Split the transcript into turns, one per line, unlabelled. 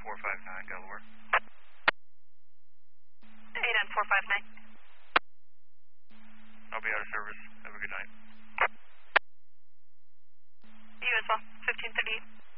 459 Delaware.
8N459.
I'll be out of service. Have a good night.
You as well. 1538.